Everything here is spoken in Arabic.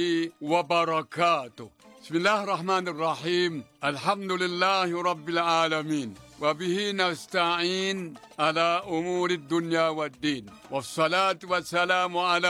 وبركاته. بسم الله الرحمن الرحيم. الحمد لله رب العالمين، وبه نستعين على أمور الدنيا والدين، والصلاة والسلام على